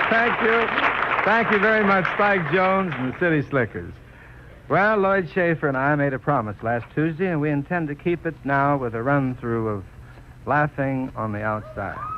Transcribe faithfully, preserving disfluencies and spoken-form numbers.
Thank you. Thank you very much, Spike Jones and the City Slickers. Well, Lloyd Schaefer and I made a promise last Tuesday, and we intend to keep it now with a run-through of Laughing on the Outside.